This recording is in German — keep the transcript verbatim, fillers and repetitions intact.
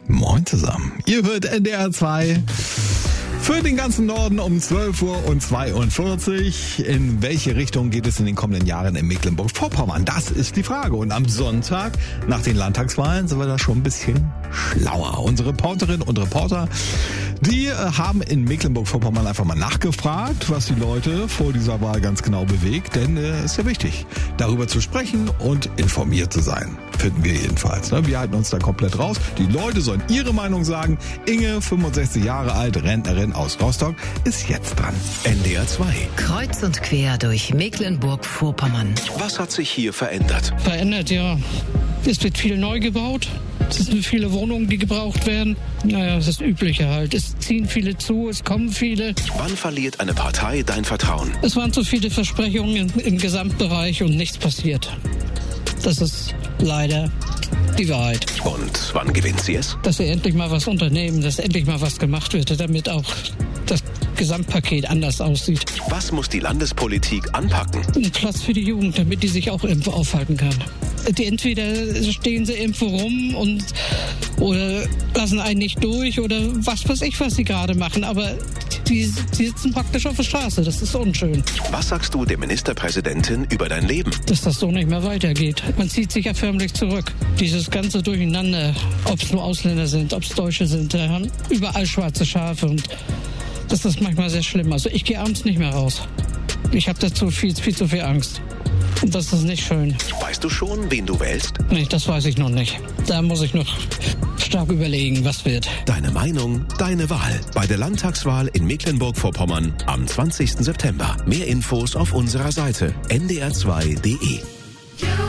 Moin zusammen. Ihr hört N D R zwei für den ganzen Norden um zwölf Uhr und zweiundvierzig. In welche Richtung geht es in den kommenden Jahren in Mecklenburg-Vorpommern? Das ist die Frage. Und am Sonntag nach den Landtagswahlen sind wir da schon ein bisschen schlauer. Unsere Reporterinnen und Reporter, die äh, haben in Mecklenburg-Vorpommern einfach mal nachgefragt, was die Leute vor dieser Wahl ganz genau bewegt. Denn es äh, ist ja wichtig, darüber zu sprechen und informiert zu sein. Finden wir jedenfalls. Ne? Wir halten uns da komplett raus. Die Leute sollen ihre Meinung sagen. Inge, fünfundsechzig Jahre alt, Rentnerin aus Rostock, ist jetzt dran. N D R zwei. Kreuz und quer durch Mecklenburg-Vorpommern. Was hat sich hier verändert? Verändert, ja. Es wird viel neu gebaut. Es sind viele Wohnungen, die gebraucht werden. Naja, das ist das Übliche halt. Es ziehen viele zu, es kommen viele. Wann verliert eine Partei dein Vertrauen? Es waren zu viele Versprechungen im, im Gesamtbereich und nichts passiert. Das ist leider die Wahrheit. Und wann gewinnt sie es? Dass sie endlich mal was unternehmen, dass endlich mal was gemacht wird, damit auch das Gesamtpaket anders aussieht. Was muss die Landespolitik anpacken? Ein Platz für die Jugend, damit die sich auch irgendwo aufhalten kann. Die entweder stehen sie irgendwo rum und oder lassen einen nicht durch oder was weiß ich, was sie gerade machen. Aber die, die sitzen praktisch auf der Straße. Das ist unschön. Was sagst du der Ministerpräsidentin über dein Leben? Dass das so nicht mehr weitergeht. Man zieht sich ja förmlich zurück. Dieses ganze Durcheinander, ob es nur Ausländer sind, ob es Deutsche sind, da haben überall schwarze Schafe und das ist manchmal sehr schlimm. Also ich gehe abends nicht mehr raus. Ich habe dazu viel, viel zu viel Angst. Und das ist nicht schön. Weißt du schon, wen du wählst? Nee, das weiß ich noch nicht. Da muss ich noch stark überlegen, was wird. Deine Meinung, deine Wahl. Bei der Landtagswahl in Mecklenburg-Vorpommern am zwanzigsten September. Mehr Infos auf unserer Seite n d r zwei punkt d e.